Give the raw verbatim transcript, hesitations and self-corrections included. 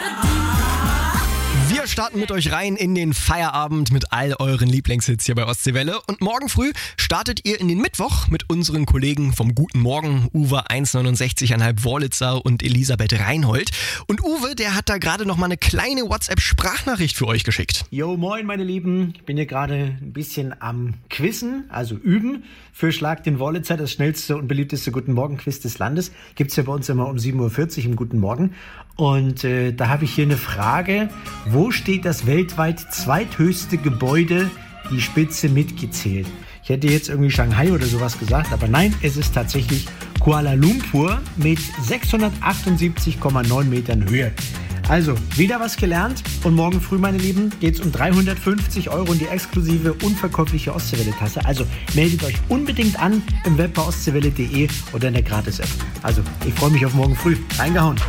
Wir starten mit euch rein in den Feierabend mit all euren Lieblingshits hier bei Ostseewelle. Und morgen früh startet ihr in den Mittwoch mit unseren Kollegen vom Guten Morgen, Uwe eins neunundsechzig Komma fünf Wurlitzer und Elisabeth Reinhold. Und Uwe, der hat da gerade noch mal eine kleine WhatsApp-Sprachnachricht für euch geschickt. Jo, moin meine Lieben, ich bin hier gerade ein bisschen am Quizzen, also üben für Schlag den Wurlitzer, das schnellste und beliebteste Guten Morgen-Quiz des Landes. Gibt's ja bei uns immer um sieben Uhr vierzig im Guten Morgen. Und äh, da habe ich hier eine Frage. Wo steht das weltweit zweithöchste Gebäude, die Spitze mitgezählt? Ich hätte jetzt irgendwie Shanghai oder sowas gesagt, aber nein, es ist tatsächlich Kuala Lumpur mit sechshundertachtundsiebzig Komma neun Metern Höhe. Also, wieder was gelernt und morgen früh, meine Lieben, geht's um dreihundertfünfzig Euro in die exklusive, unverkäufliche Ostseewelle-Tasse. Also, meldet euch unbedingt an im Web bei ostseewelle punkt de oder in der Gratis-App. Also, ich freue mich auf morgen früh. Reingehauen!